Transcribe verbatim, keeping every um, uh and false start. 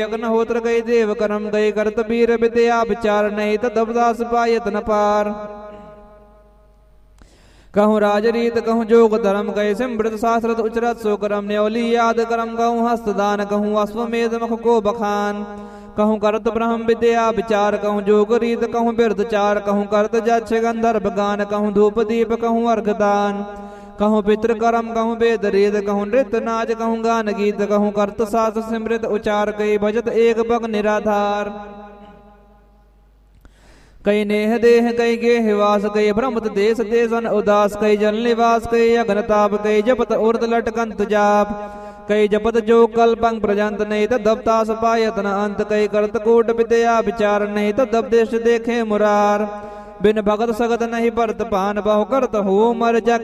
अग्निहोत्र गए देव कर्म गए करत वीर विद्या विचार नहीं तदबदास पायत न पार। कहूँ राजरीत कहूँ जोग धर्म गए सिमृत शास्त्रत उचरत सो कर्म न्योली याद कर्म कहूँ हस्तदान कहूँ अश्वमेध मुख को बखान। कहूँ करत ब्रह्म विद्या विचार कहूँ जोग रीत कहूँ बिरद चार। कहूँ करत जक्ष गंधर्व गान कहूँ धूप दीप कहूँ अर्घदान। कहूँ पितृ कर्म कहूँ वेद रेद कहूँ नृत्य नाच कहूँ गान गीत। कहूँ करत शास्त्र सिमृत उचार कई भजत एक बग निराधार। कई नेह देह कई गेह वास कई भ्रमत देश देशन उदास। कई जल निवास कई अग्नताप कई जपत उर्द लटकंत जाप। कई जपत जो कल्पंग प्रजंत नहीं तदबतास पायत न अंत। कई करत कूट विद्या विचार नहीं तदबदेश देखे मुरार। बिन भगत सगत नहीं परत पान बहु करत हो मर जा